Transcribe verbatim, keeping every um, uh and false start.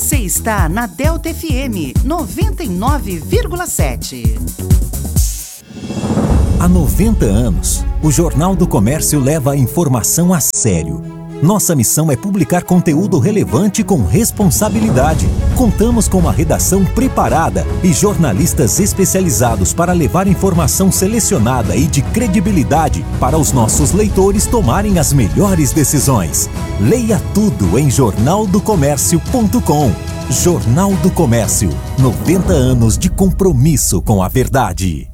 Você está na Delta F M noventa e nove vírgula sete. Há noventa anos, o Jornal do Comércio leva a informação a sério. Nossa missão é publicar conteúdo relevante com responsabilidade. Contamos com uma redação preparada e jornalistas especializados para levar informação selecionada e de credibilidade para os nossos leitores tomarem as melhores decisões. Leia tudo em jornal do comércio ponto com. Jornal do Comércio, noventa anos de compromisso com a verdade.